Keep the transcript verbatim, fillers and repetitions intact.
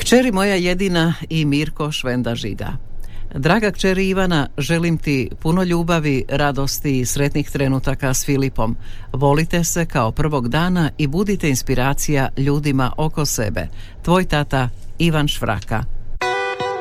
Kćeri moja jedina i Mirko Švenda Žiga. Draga kćeri Ivana, želim ti puno ljubavi, radosti i sretnih trenutaka s Filipom. Volite se kao prvog dana i budite inspiracija ljudima oko sebe. Tvoj tata Ivan Švraka.